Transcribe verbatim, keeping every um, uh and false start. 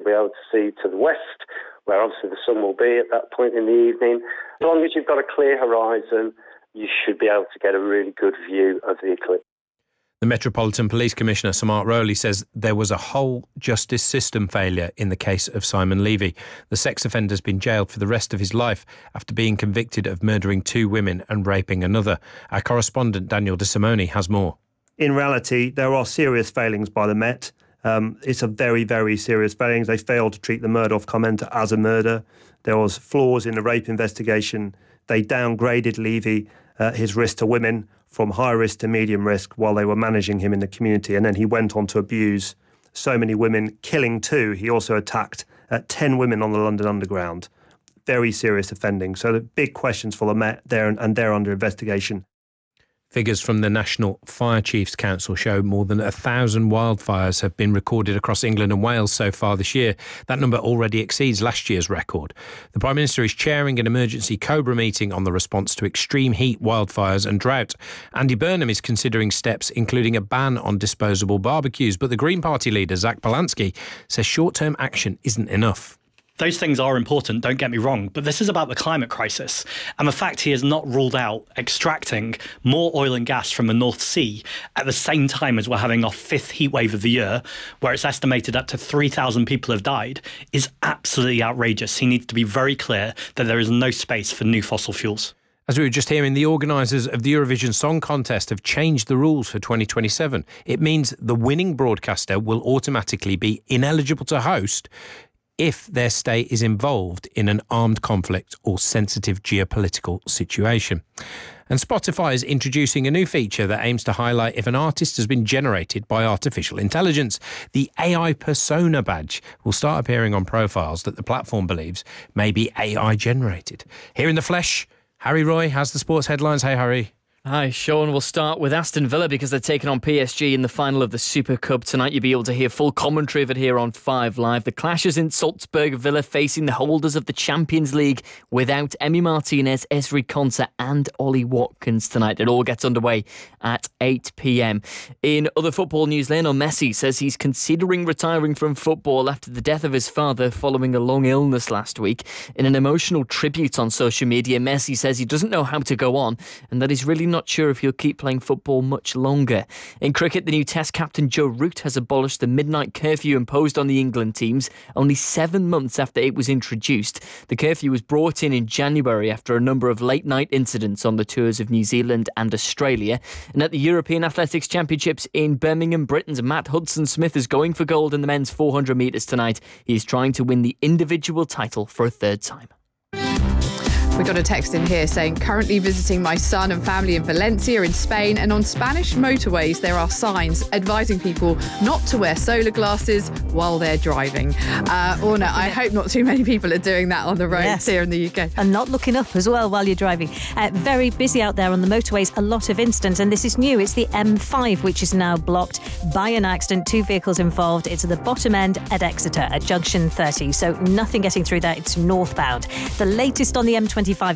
be able to see to the west, where obviously the sun will be at that point in the evening. As long as you've got a clear horizon, you should be able to get a really good view of the eclipse. The Metropolitan Police Commissioner, Sir Mark Rowley, says there was a whole justice system failure in the case of Simon Levy. The sex offender has been jailed for the rest of his life after being convicted of murdering two women and raping another. Our correspondent, Daniel De Simone, has more. In reality, there are serious failings by the Met. Um, it's a very, very serious failings. They failed to treat the Murdoch commenter as a murder. There was flaws in the rape investigation. They downgraded Levy, uh, his risk to women, from high risk to medium risk while they were managing him in the community. And then he went on to abuse so many women, killing two. He also attacked uh, ten women on the London Underground. Very serious offending. So the big questions for the Met there, and, and they're under investigation. Figures from the National Fire Chiefs Council show more than a thousand wildfires have been recorded across England and Wales so far this year. That number already exceeds last year's record. The Prime Minister is chairing an emergency COBRA meeting on the response to extreme heat, wildfires and drought. Andy Burnham is considering steps including a ban on disposable barbecues, but the Green Party leader, Zach Polanski, says short-term action isn't enough. Those things are important, don't get me wrong, but this is about the climate crisis. And the fact he has not ruled out extracting more oil and gas from the North Sea at the same time as we're having our fifth heatwave of the year, where it's estimated up to three thousand people have died, is absolutely outrageous. He needs to be very clear that there is no space for new fossil fuels. As we were just hearing, the organisers of the Eurovision Song Contest have changed the rules for twenty twenty-seven. It means the winning broadcaster will automatically be ineligible to host if their state is involved in an armed conflict or sensitive geopolitical situation. And Spotify is introducing a new feature that aims to highlight if an artist has been generated by artificial intelligence. The A I persona badge will start appearing on profiles that the platform believes may be A I generated. Here in the flesh, Harry Roy has the sports headlines. Hey, Harry. Hi, Sean. We'll start with Aston Villa because they're taking on P S G in the final of the Super Cup tonight. You'll be able to hear full commentary of it here on Five Live. The clash is in Salzburg. Villa facing the holders of the Champions League without Emi Martinez, Ezri Konsa and Ollie Watkins tonight. It all gets underway at eight p.m. In other football news, Lionel Messi says he's considering retiring from football after the death of his father following a long illness last week. In an emotional tribute on social media, Messi says he doesn't know how to go on and that he's really not sure if he'll keep playing football much longer. In cricket, the new Test captain Joe Root has abolished the midnight curfew imposed on the England teams only seven months after it was introduced. The curfew was brought in in January after a number of late-night incidents on the tours of New Zealand and Australia. And at the European Athletics Championships in Birmingham, Britain's Matt Hudson-Smith is going for gold in the men's four hundred metres tonight. He is trying to win the individual title for a third time. We got a text in here saying, currently visiting my son and family in Valencia in Spain, and on Spanish motorways there are signs advising people not to wear solar glasses while they're driving. Uh, Orna, I hope not too many people are doing that on the roads yes. here in the U K. And not looking up as well while you're driving. Uh, very busy out there on the motorways, a lot of incidents, and this is new. It's the M five which is now blocked by an accident. Two vehicles involved. It's at the bottom end at Exeter at junction thirty, so nothing getting through there. It's northbound. The latest on the M twenty-five